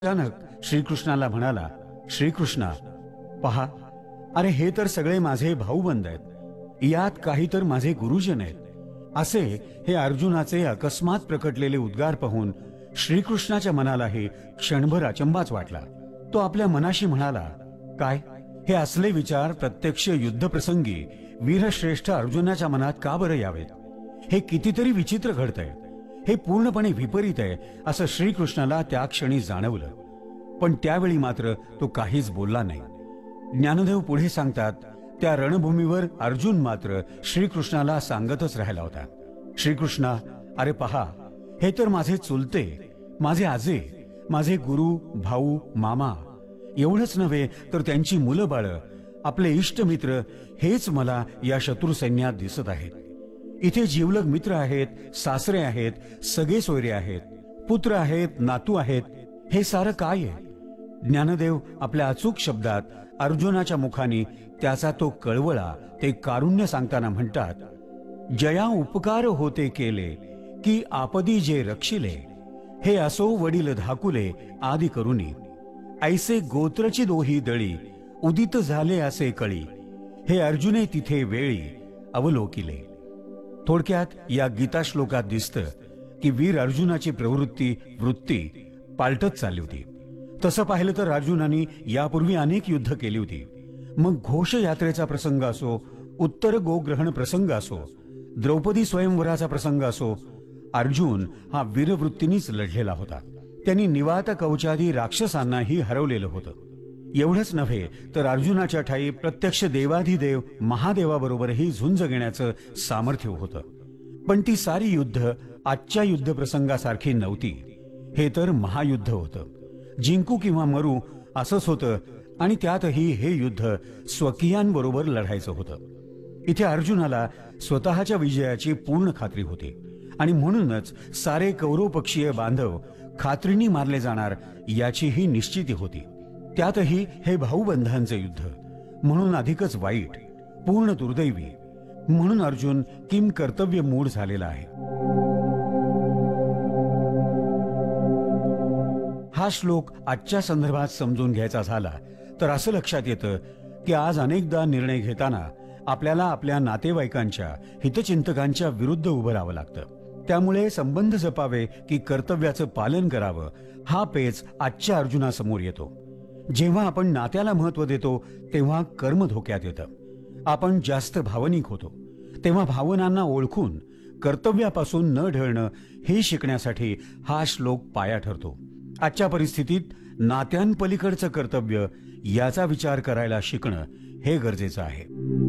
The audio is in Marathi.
अचानक श्रीकृष्णाला म्हणाला, श्रीकृष्णा पहा, अरे हे तर सगळे माझे भाऊबंद आहेत, यात काही तर माझे गुरुजन आहेत. असे हे अर्जुनाचे अकस्मात प्रकटलेले उद्गार पाहून श्रीकृष्णाच्या मनालाही क्षणभर अचंबाच वाटला. तो आपल्या मनाशी म्हणाला, काय हे असले विचार प्रत्यक्ष युद्धप्रसंगी वीरश्रेष्ठ अर्जुनाच्या मनात का बरं यावेत? हे कितीतरी विचित्र घडतंय, हे पूर्णपणे विपरीत आहे असं श्रीकृष्णाला त्या क्षणी जाणवलं. पण त्यावेळी मात्र तो काहीच बोलला नाही. ज्ञानदेव पुढे सांगतात, त्या रणभूमीवर अर्जुन मात्र श्रीकृष्णाला सांगतच राहिला होता, श्रीकृष्णा अरे पहा, हे तर माझे चुलते, माझे आजे, माझे गुरु, भाऊ, मामा, एवढंच नव्हे तर त्यांची मुलं बाळं, आपले इष्टमित्र हेच मला या शत्रू सैन्यात दिसत आहेत. इथे जीवलग मित्र आहेत, सासरे आहेत, सगळे सोयरे आहेत, पुत्र आहेत, नातू आहेत. हे सारं काय आहे? ज्ञानदेव आपल्या अचूक शब्दात अर्जुनाच्या मुखाने त्याचा तो कळवळा, ते कारुण्य सांगताना म्हणतात, जया उपकार होते केले की आपदी जे रक्षिले, हे असो वडील धाकुले आदि करुनी, ऐसे गोत्रची दोही दळी उदित झाले असे कळी, हे अर्जुने तिथे वेळी अवलोकिले. थोडक्यात या गीता श्लोकात दिसतं की वीर अर्जुनाची वृत्ती पालटत चालली होती. तसं पाहिलं तर अर्जुनाने यापूर्वी अनेक युद्ध केली होती. मग घोष यात्रेचा प्रसंग असो, उत्तर गोग्रहण प्रसंग असो, द्रौपदी स्वयंवराचा प्रसंग असो, अर्जुन हा वीरवृत्तीनेच लढलेला होता. त्यांनी निवात कवचादी राक्षसांनाही हरवलेलं होतं. एवढंच नव्हे तर अर्जुनाच्या ठाई प्रत्यक्ष देवाधिदेव महादेवाबरोबरही झुंज घेण्याचं सामर्थ्य होतं. पण ती सारी युद्ध आजच्या युद्ध प्रसंगासारखी नव्हती. हे तर महायुद्ध होतं. जिंकू किंवा मरू असंच होतं, आणि त्यातही हे युद्ध स्वकीयांबरोबर लढायचं होतं. इथे अर्जुनाला स्वतःच्या विजयाची पूर्ण खात्री होती, आणि म्हणूनच सारे कौरव पक्षीय बांधव खात्रीने मारले जाणार याचीही निश्चिती होती. त्यातही हे भाऊबंधांचे युद्ध, म्हणून अधिकच वाईट, पूर्ण दुर्दैवी. म्हणून अर्जुन किम कर्तव्य मूढ झालेला आहे. हा श्लोक आजच्या संदर्भात समजून घ्यायचा झाला तर असं लक्षात येतं की आज अनेकदा निर्णय घेताना आपल्याला आपल्या नातेवाईकांच्या, हितचिंतकांच्या विरुद्ध उभं राहावं लागतं. त्यामुळे संबंध जपावे की कर्तव्याचं पालन करावं, हा पेच आजच्या अर्जुनासमोर येतो. जेव्हा आपण नात्याला महत्व देतो तेव्हा कर्म धोक्यात येतं. आपण जास्त भावनिक होतो तेव्हा भावनांना ओळखून कर्तव्यापासून न ढळणं हे शिकण्यासाठी हा श्लोक पाया ठरतो. आजच्या परिस्थितीत नात्यांपलीकडचं कर्तव्य याचा विचार करायला शिकणं हे गरजेचं आहे.